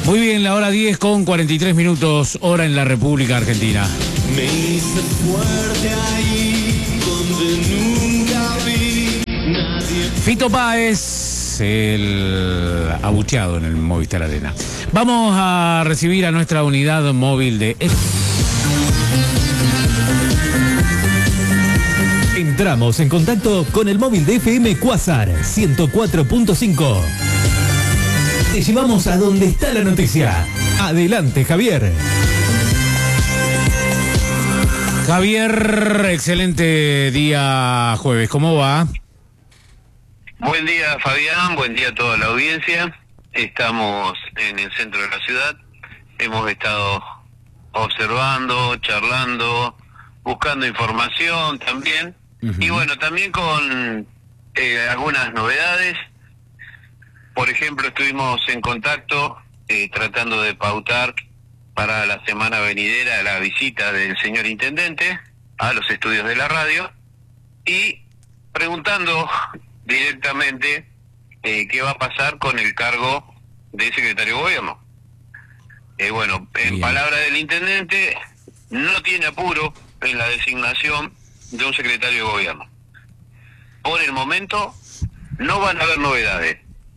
Muy bien, la hora 10 con 43 minutos, hora en la República Argentina. Me hice fuerte ahí donde nunca vi nadie. Fito Páez, el abucheado en el Movistar Arena. Vamos a recibir a nuestra unidad móvil de... Entramos en contacto con el móvil de FM Quasar 104.5. Te llevamos a donde está la noticia. Adelante, Javier. Javier, excelente día jueves. ¿Cómo va? Buen día, Fabián. Buen día a toda la audiencia. Estamos en el centro de la ciudad. Hemos estado observando, charlando, buscando información también. Y bueno, también con algunas novedades. Por ejemplo, estuvimos en contacto tratando de pautar para la semana venidera la visita del señor intendente a los estudios de la radio y preguntando directamente qué va a pasar con el cargo de secretario de gobierno. Bueno, en palabras del intendente, no tiene apuro en la designación de un secretario de gobierno. Por el momento no van a haber novedades.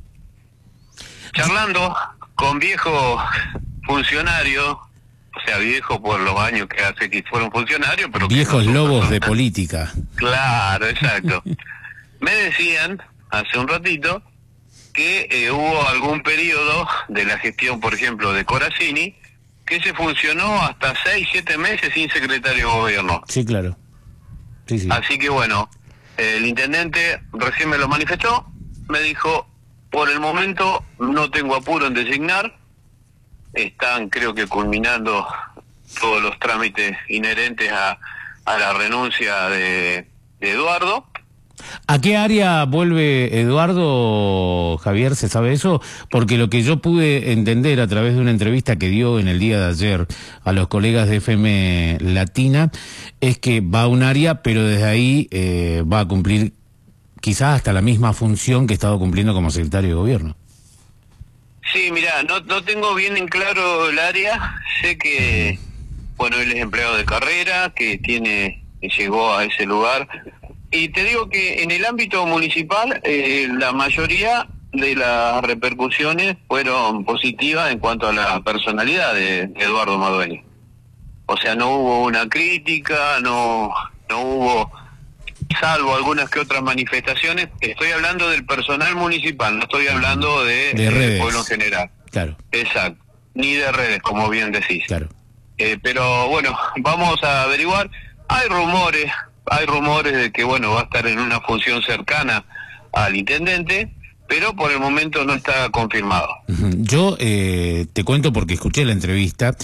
Charlando con viejos funcionarios, o sea, viejo por los años que hace que fueron funcionarios, pero viejos lobos de política. Claro, exacto. Me decían hace un ratito que hubo algún periodo de la gestión, por ejemplo, de Corazzini, que se funcionó hasta 6, 7 meses sin secretario de gobierno. Sí, claro. Sí, sí. Así que bueno, el intendente recién me lo manifestó, me dijo, por el momento no tengo apuro en designar, están creo que culminando todos los trámites inherentes a la renuncia de Eduardo. ¿A qué área vuelve Eduardo, Javier? ¿Se sabe eso? Porque lo que yo pude entender a través de una entrevista que dio en el día de ayer a los colegas de FM Latina es que va a un área, pero desde ahí va a cumplir quizás hasta la misma función que ha estado cumpliendo como secretario de gobierno. Sí, mira, no tengo bien en claro el área. Sé que, bueno, él es empleado de carrera, que llegó a ese lugar. Y te digo que en el ámbito municipal la mayoría de las repercusiones fueron positivas en cuanto a la personalidad de Eduardo Madueño. O sea, no hubo una crítica, no hubo, salvo algunas que otras manifestaciones. Estoy hablando del personal municipal, no estoy hablando de redes. Pueblo en general. Claro. Exacto, ni de redes, como bien decís. Claro. Pero bueno, vamos a averiguar. Hay rumores de que, bueno, va a estar en una función cercana al intendente, pero por el momento no está confirmado. Yo te cuento porque escuché la entrevista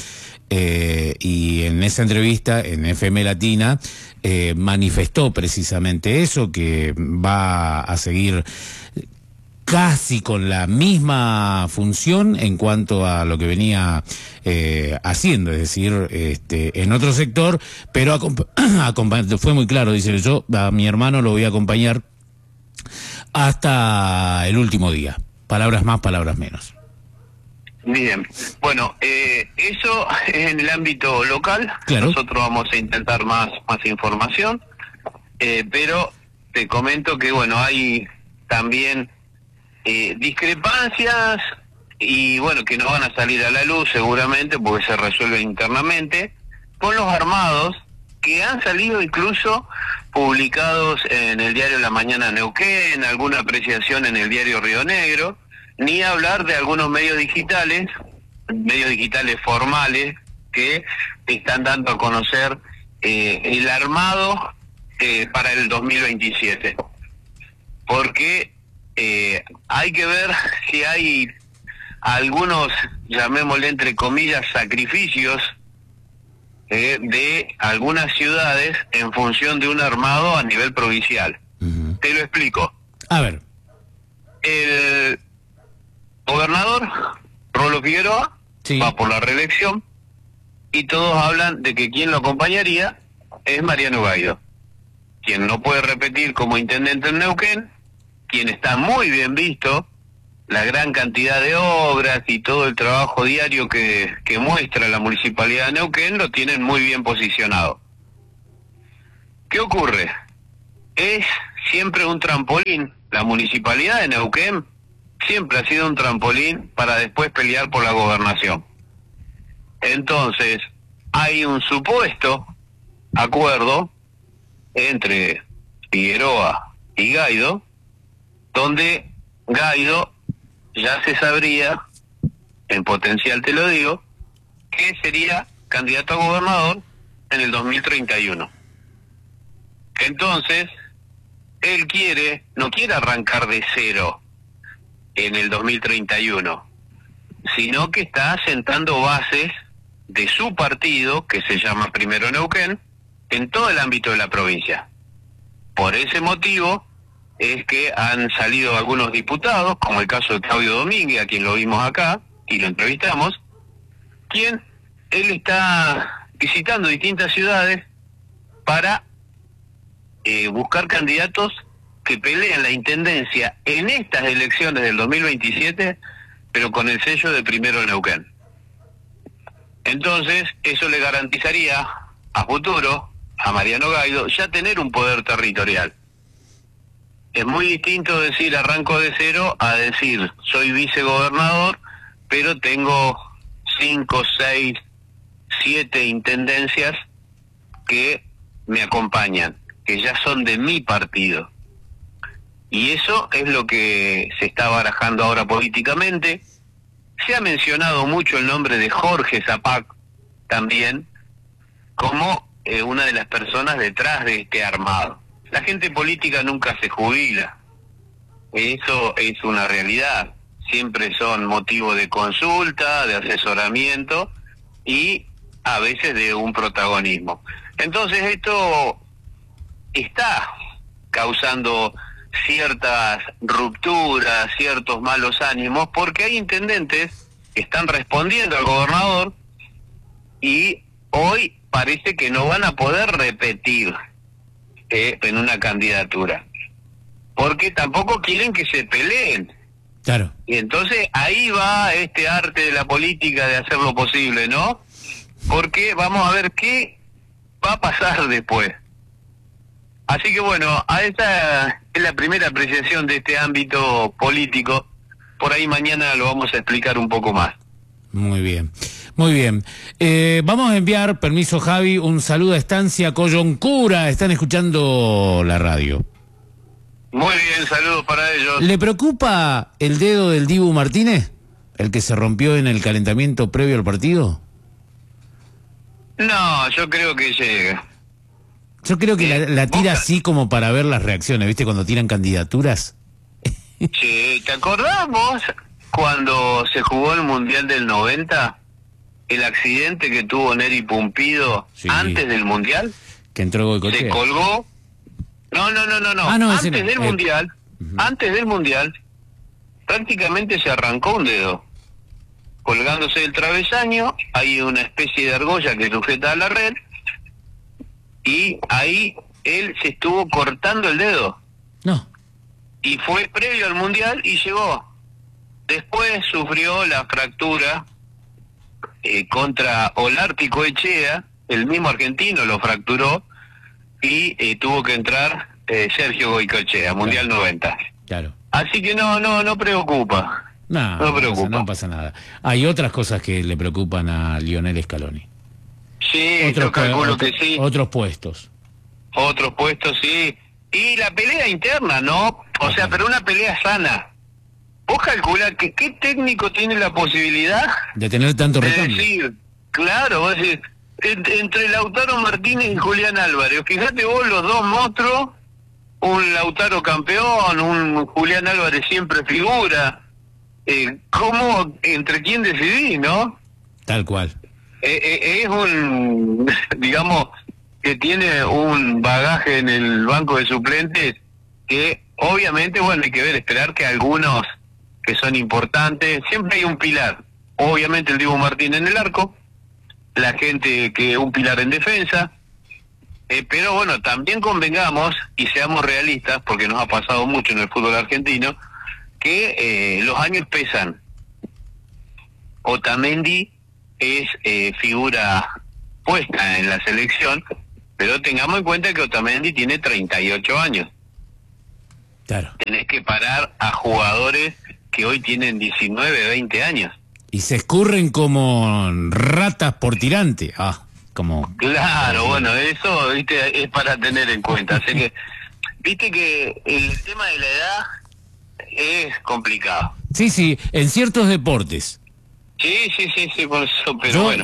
y en esa entrevista en FM Latina manifestó precisamente eso, que va a seguir casi con la misma función en cuanto a lo que venía haciendo, es decir, en otro sector, pero fue muy claro, dice, yo a mi hermano lo voy a acompañar hasta el último día, palabras más, palabras menos. Bien, bueno, eso es en el ámbito local. Claro. Nosotros vamos a intentar más información, pero te comento que, bueno, hay también discrepancias y bueno, que no van a salir a la luz seguramente porque se resuelven internamente con los armados que han salido incluso publicados en el diario La Mañana Neuquén, alguna apreciación en el diario Río Negro, ni hablar de algunos medios digitales formales que están dando a conocer el armado para el 2027, porque hay que ver si hay algunos, llamémosle entre comillas, sacrificios de algunas ciudades en función de un armado a nivel provincial. Te lo explico. A ver. El gobernador Rolo Figueroa va por la reelección y todos hablan de que quien lo acompañaría es Mariano Gaido, quien no puede repetir como intendente en Neuquén, quien está muy bien visto la gran cantidad de obras y todo el trabajo diario que muestra la Municipalidad de Neuquén, lo tienen muy bien posicionado. ¿Qué ocurre? Es siempre un trampolín. La Municipalidad de Neuquén siempre ha sido un trampolín para después pelear por la gobernación. Entonces, hay un supuesto acuerdo entre Figueroa y Guaidó, donde Guaidó ya se sabría, en potencial te lo digo, que sería candidato a gobernador en el 2031. Entonces, él no quiere arrancar de cero en el 2031, sino que está sentando bases de su partido, que se llama Primero Neuquén, en todo el ámbito de la provincia. Por ese motivo es que han salido algunos diputados, como el caso de Claudio Domínguez, a quien lo vimos acá y lo entrevistamos, él está visitando distintas ciudades para buscar candidatos que peleen la intendencia en estas elecciones del 2027, pero con el sello de Primero Neuquén. Entonces, eso le garantizaría a futuro a Mariano Guaidó ya tener un poder territorial. Es muy distinto decir arranco de cero a decir soy vicegobernador, pero tengo 5, 6, 7 intendencias que me acompañan, que ya son de mi partido. Y eso es lo que se está barajando ahora políticamente. Se ha mencionado mucho el nombre de Jorge Zapac también como una de las personas detrás de este armado. La gente política nunca se jubila, eso es una realidad. Siempre son motivo de consulta, de asesoramiento y a veces de un protagonismo. Entonces esto está causando ciertas rupturas, ciertos malos ánimos, porque hay intendentes que están respondiendo al gobernador y hoy parece que no van a poder repetir en una candidatura, porque tampoco quieren que se peleen. Claro. Y entonces ahí va este arte de la política de hacer lo posible, ¿no? Porque vamos a ver qué va a pasar después. Así que bueno, esta es la primera apreciación de este ámbito político. Por ahí mañana lo vamos a explicar un poco más. Muy bien, muy bien. Vamos a enviar, permiso Javi, un saludo a Estancia Coyuncura. Están escuchando la radio. Muy bien, saludos para ellos. ¿Le preocupa el dedo del Dibu Martínez? ¿El que se rompió en el calentamiento previo al partido? No, yo creo que llega. Yo creo que la tira así como para ver las reacciones, ¿viste? Cuando tiran candidaturas. Che, ¿te acordás vos cuando se jugó el Mundial del 90? El accidente que tuvo Neri Pumpido antes del Mundial. Que entró Goicoechea. Se colgó. No. Antes del Mundial, antes del Mundial, prácticamente se arrancó un dedo. Colgándose del travesaño, hay una especie de argolla que sujeta a la red, y ahí él se estuvo cortando el dedo. No. Y fue previo al Mundial y llegó. Después sufrió la fractura contra Olarte Coechea, el mismo argentino lo fracturó, y tuvo que entrar Sergio Goicoechea, Mundial 90. Claro. Así que no preocupa. No preocupa. No pasa nada. Hay otras cosas que le preocupan a Lionel Scaloni. Sí, yo calculo que sí. Otros puestos. Otros puestos, sí. Y la pelea interna, ¿no? O sea, pero una pelea sana. Vos calculás que qué técnico tiene la posibilidad de tener tanto recambio. Decir, claro, vos decís, entre Lautaro Martínez y Julián Álvarez, fíjate vos los dos monstruos, un Lautaro campeón, un Julián Álvarez siempre figura. ¿Cómo, entre quién decidís, no? Tal cual. Es un, digamos, que tiene un bagaje en el banco de suplentes que obviamente, bueno, hay que esperar que algunos que son importantes, siempre hay un pilar, obviamente el Dibu Martín en el arco, la gente que un pilar en defensa, pero bueno, también convengamos y seamos realistas, porque nos ha pasado mucho en el fútbol argentino, que los años pesan. Otamendi es figura puesta en la selección, pero tengamos en cuenta que Otamendi tiene 38 años. Claro. Tenés que parar a jugadores que hoy tienen 19, 20 años. Y se escurren como ratas por tirante. Como... Claro, bueno, eso, viste, es para tener en cuenta. Así que, viste que el tema de la edad es complicado. Sí, en ciertos deportes. Sí, por eso, pero Yo, bueno.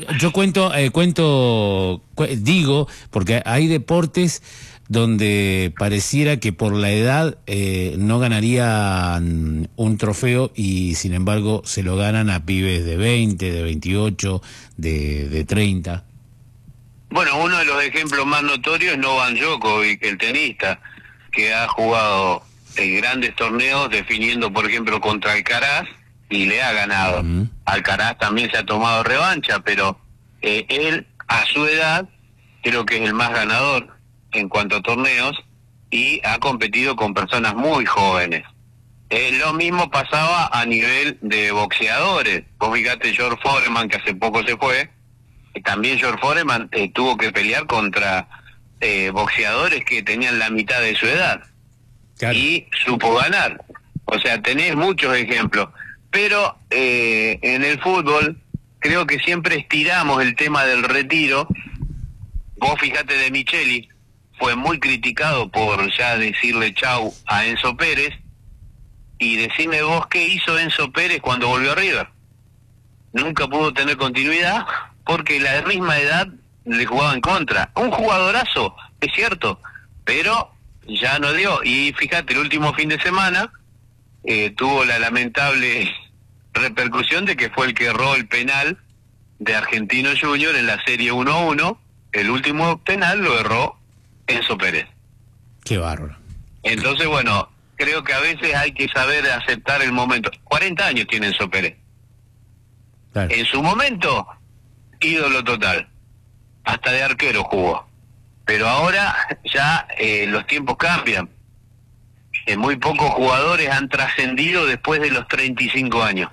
yo digo, porque hay deportes donde pareciera que por la edad no ganarían un trofeo y sin embargo se lo ganan a pibes de 20, de 28, de 30. Bueno, uno de los ejemplos más notorios es Novak Djokovic, el tenista, que ha jugado en grandes torneos definiendo, por ejemplo, contra Alcaraz y le ha ganado. Alcaraz también se ha tomado revancha, pero él, a su edad, creo que es el más ganador en cuanto a torneos y ha competido con personas muy jóvenes. Lo mismo pasaba a nivel de boxeadores. Vos fíjate George Foreman, que hace poco se fue, también George Foreman tuvo que pelear contra boxeadores que tenían la mitad de su edad. Claro. Y supo ganar. O sea, tenés muchos ejemplos. Pero en el fútbol creo que siempre estiramos el tema del retiro. Vos fíjate de Micheli, fue muy criticado por ya decirle chau a Enzo Pérez. Y decime vos qué hizo Enzo Pérez cuando volvió a River. Nunca pudo tener continuidad porque la misma edad le jugaba en contra. Un jugadorazo, es cierto, pero ya no dio. Y fíjate, el último fin de semana tuvo la lamentable repercusión de que fue el que erró el penal de Argentino Junior en la serie 1-1. El último penal lo erró Enzo Pérez. Qué bárbaro. Entonces, bueno, creo que a veces hay que saber aceptar el momento. 40 años tiene Enzo Pérez. Claro. En su momento, ídolo total. Hasta de arquero jugó. Pero ahora ya los tiempos cambian. Muy pocos jugadores han trascendido después de los 35 años.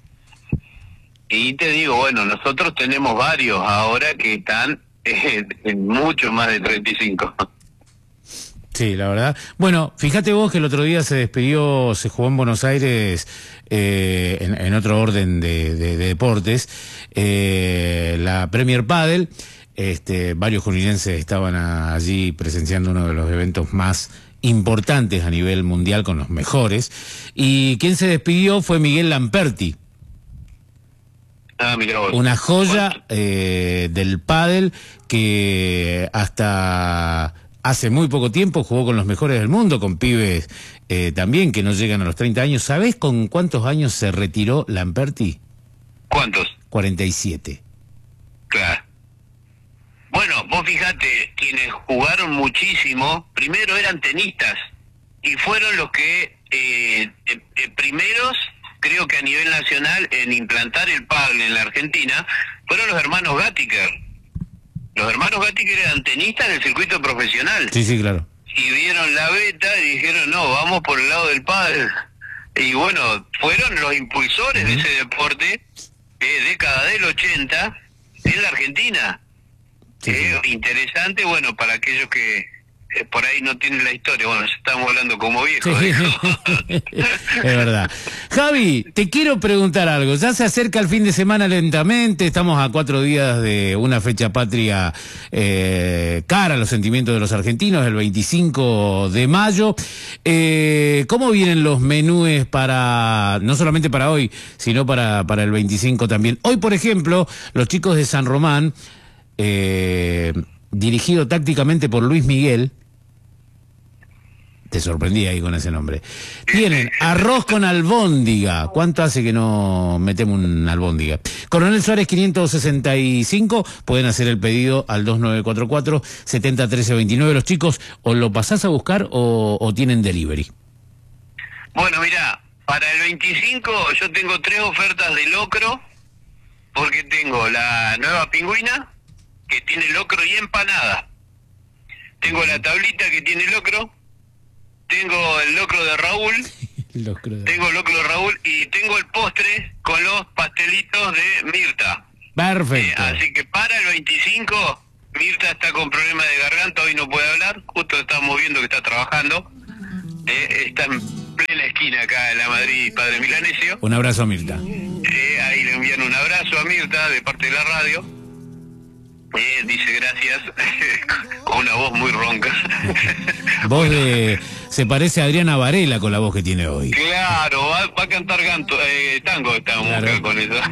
Y te digo, bueno, nosotros tenemos varios ahora que están en mucho más de 35. Sí, la verdad. Bueno, fíjate vos que el otro día se despidió, se jugó en Buenos Aires, en otro orden de deportes, la Premier Padel. Varios juninenses estaban allí presenciando uno de los eventos más importantes a nivel mundial, con los mejores. Y quien se despidió fue Miguel Lamperti. Una joya del pádel que hasta hace muy poco tiempo jugó con los mejores del mundo, con pibes también que no llegan a los 30 años. ¿Sabés con cuántos años se retiró Lamperti? ¿Cuántos? 47. Claro. Bueno, vos fíjate, quienes jugaron muchísimo, primero eran tenistas, y fueron los que primeros, creo que a nivel nacional, en implantar el pádel en la Argentina, fueron los hermanos Gattiker. Los hermanos Gattiker eran tenistas en el circuito profesional. Sí, claro. Y vieron la beta y dijeron, no, vamos por el lado del pádel. Y bueno, fueron los impulsores de ese deporte, década del 80, en la Argentina. Sí. Interesante, bueno, para aquellos que por ahí no tienen la historia, bueno, ya estamos hablando como viejos. Sí. Es verdad. Javi, te quiero preguntar algo. Ya se acerca el fin de semana lentamente, estamos a 4 días de una fecha patria cara a los sentimientos de los argentinos, el 25 de mayo. ¿Cómo vienen los menúes para, no solamente para hoy, sino para el 25 también? Hoy, por ejemplo, los chicos de San Román, dirigido tácticamente por Luis Miguel, te sorprendí ahí con ese nombre, tienen arroz con albóndiga. ¿Cuánto hace que no metemos un albóndiga? Coronel Suárez 565, pueden hacer el pedido al 2944-701329. Los chicos, o lo pasás a buscar o tienen delivery. Bueno, mirá, para el 25 yo tengo 3 ofertas de locro, porque tengo la nueva pingüina, que tiene locro y empanada. Tengo la tablita que tiene locro. Tengo el locro de Raúl, Tengo locro Raúl y tengo el postre con los pastelitos de Mirta. Perfecto. Así que para el 25, Mirta está con problemas de garganta, hoy no puede hablar, justo estamos viendo que está trabajando. Está en plena esquina acá en la Madrid Padre Milanesio. Un abrazo a Mirta. Ahí le envían un abrazo a Mirta de parte de la radio. Dice gracias, con una voz muy ronca. Voz de... Se parece a Adriana Varela con la voz que tiene hoy. Claro, va a cantar tango esta mujer con eso.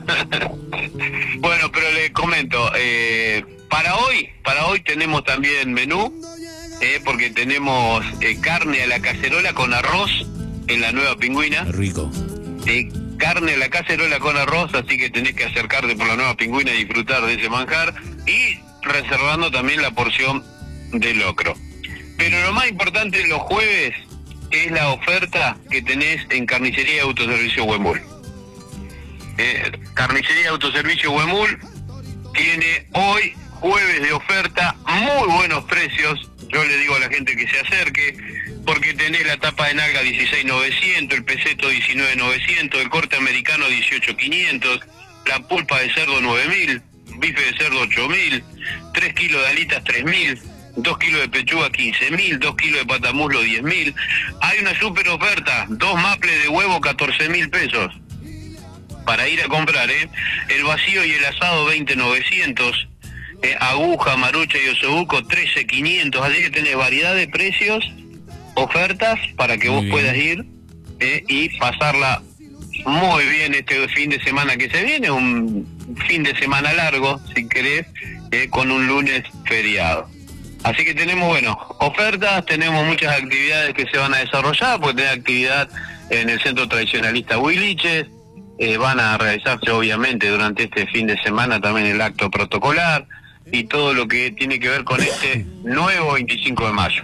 Bueno, pero le comento, para hoy tenemos también menú, porque tenemos carne a la cacerola con arroz en la Nueva Pingüina. Rico. Carne a la cacerola con arroz, así que tenés que acercarte por la Nueva Pingüina y disfrutar de ese manjar, y reservando también la porción de locro. Pero lo más importante los jueves es la oferta que tenés en Carnicería y Autoservicio Huemul. Carnicería y Autoservicio Huemul tiene hoy jueves de oferta, muy buenos precios. Yo le digo a la gente que se acerque, porque tenés la tapa de nalga 16.900, el peseto 19.900, el corte americano 18.500, la pulpa de cerdo 9.000, bife de cerdo 8.000, 3 kilos de alitas 3.000, 2 kilos de pechuga 15.000, 2 kilos de patamuslo 10.000. Hay una super oferta, 2 maples de huevo 14.000 pesos para ir a comprar, el vacío y el asado 20.900, aguja, marucha y osobuco 13.500, así que tenés variedad de precios, ofertas para que vos puedas ir y pasarla muy bien este fin de semana que se viene, un fin de semana largo, si querés, con un lunes feriado. Así que tenemos, bueno, ofertas, tenemos muchas actividades que se van a desarrollar, porque tenemos actividad en el Centro Tradicionalista Huiliches, van a realizarse obviamente durante este fin de semana también el acto protocolar y todo lo que tiene que ver con este nuevo 25 de mayo.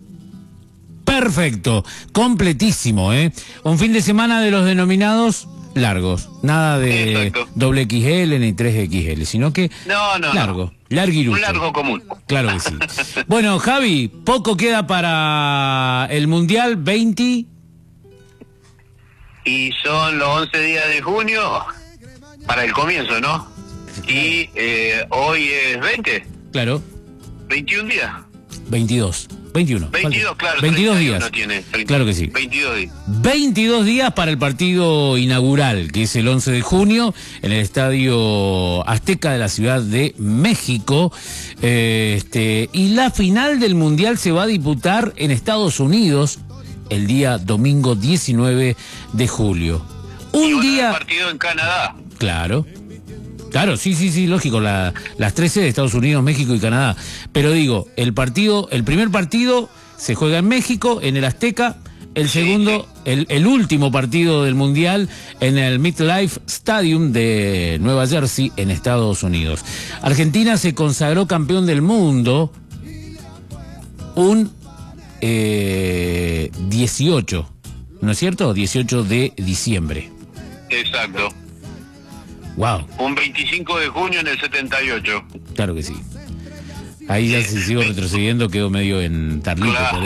Perfecto, completísimo, un fin de semana de los denominados largos, nada de Exacto. doble XL ni 3XL, sino que largo, larguirucho. Un largo común. Claro que sí. Bueno, Javi, poco queda para el Mundial 20. Y son los 11 días de junio para el comienzo, ¿no? Y hoy es 20. Claro. 21 días. 21, claro. 22 días. No tiene, claro que sí. 22 días. 22 días para el partido inaugural, que es el 11 de junio, en el Estadio Azteca de la Ciudad de México. Y la final del Mundial se va a disputar en Estados Unidos el día domingo 19 de julio. Un día... partido en Canadá. Claro, sí, lógico, las 13 de Estados Unidos, México y Canadá. Pero digo, el primer partido se juega en México, en el Azteca, el segundo, el último partido del Mundial en el MetLife Stadium de Nueva Jersey, en Estados Unidos. Argentina se consagró campeón del mundo un 18, ¿no es cierto? 18 de diciembre. Exacto. Wow. Un 25 de junio en el 78. Claro que sí. Ahí ya si sigo retrocediendo quedo medio en tarlito. Claro.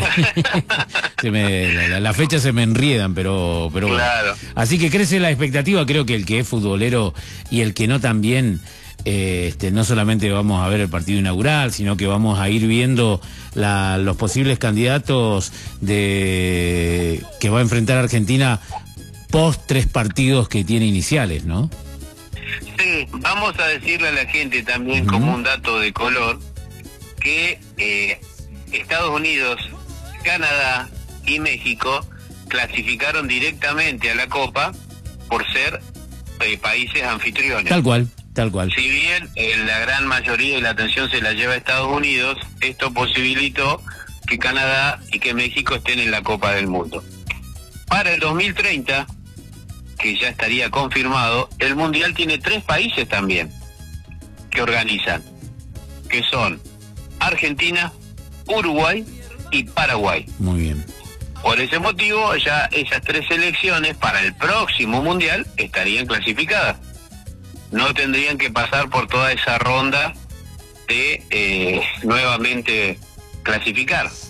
Las fechas se me enriedan, pero bueno. Claro. Así que crece la expectativa, creo que el que es futbolero y el que no también, no solamente vamos a ver el partido inaugural, sino que vamos a ir viendo los posibles candidatos que va a enfrentar Argentina post 3 partidos que tiene iniciales, ¿no? Sí, vamos a decirle a la gente también como un dato de color que Estados Unidos, Canadá y México clasificaron directamente a la Copa por ser países anfitriones. Tal cual. Si bien la gran mayoría de la atención se la lleva a Estados Unidos, esto posibilitó que Canadá y que México estén en la Copa del Mundo. Para el 2030, que ya estaría confirmado, el Mundial tiene 3 países también que organizan, que son Argentina, Uruguay y Paraguay. Muy bien. Por ese motivo, ya esas 3 selecciones para el próximo Mundial estarían clasificadas. No tendrían que pasar por toda esa ronda de nuevamente clasificar.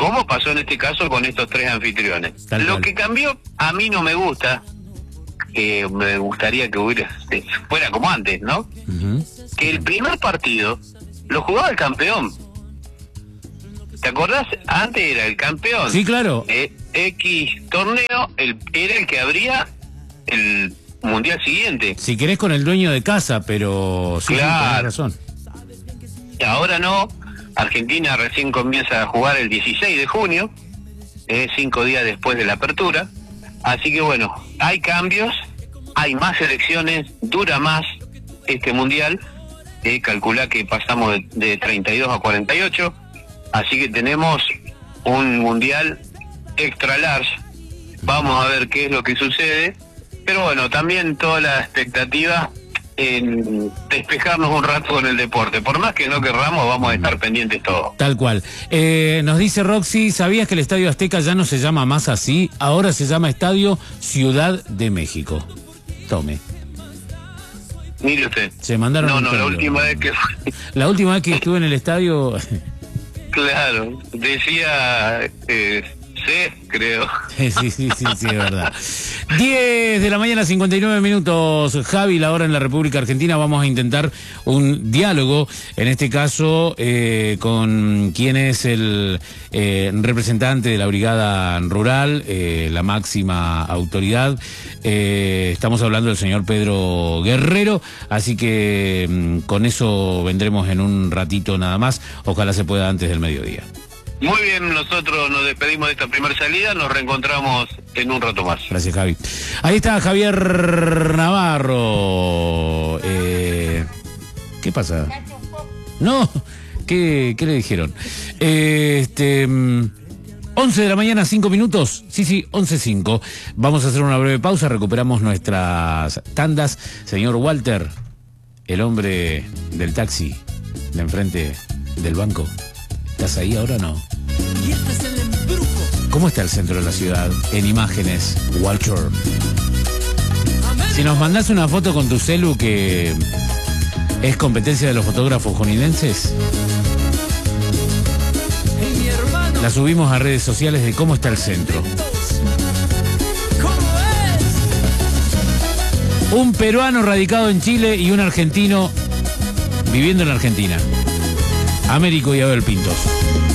como pasó en este caso con estos 3 anfitriones. Tal Lo cual. que cambió, a mí no me gusta, me gustaría que fuera como antes, ¿no? Ujú. Que el primer partido lo jugaba el campeón. ¿Te acordás? Antes era el campeón. Sí, claro. X torneo era el que abría el mundial siguiente. Si querés con el dueño de casa, pero sí, Claro. tenés razón. Y ahora no. Argentina recién comienza a jugar el 16 de junio, 5 días después de la apertura. Así que bueno, hay cambios, hay más elecciones, dura más este mundial. Calculá que pasamos de 32 a 48. Así que tenemos un mundial extra large. Vamos a ver qué es lo que sucede. Pero bueno, también toda la expectativa en despejarnos un rato con el deporte. Por más que no querramos, vamos a estar pendientes todos. Tal cual. Nos dice Roxy, ¿sabías que el Estadio Azteca ya no se llama más así? Ahora se llama Estadio Ciudad de México. Tome. Mire usted. Se mandaron No, un la cambio. última vez que fue, La última vez que estuve en el estadio... claro, decía C, creo. sí, es verdad. 10 de la mañana, 59 minutos. Javi, la hora en la República Argentina. Vamos a intentar un diálogo, en este caso, con quien es el representante de la Brigada Rural, la máxima autoridad. Estamos hablando del señor Pedro Guerrero, así que con eso vendremos en un ratito nada más. Ojalá se pueda antes del mediodía. Muy bien, nosotros nos despedimos de esta primera salida, nos reencontramos en un rato más. Gracias, Javi. Ahí está Javier Navarro. ¿Qué pasa? No, ¿qué le dijeron? 11 de la mañana, 5 minutos. Sí, 11:05. Vamos a hacer una breve pausa, recuperamos nuestras tandas. Señor Walter, el hombre del taxi de enfrente del banco. ¿Estás ahí ahora o no? ¿Cómo está el centro de la ciudad? En imágenes, Walter. Si nos mandás una foto con tu celu que es competencia de los fotógrafos jonidenses, la subimos a redes sociales de cómo está el centro. Un peruano radicado en Chile y un argentino viviendo en Argentina. Américo y Abel Pintos.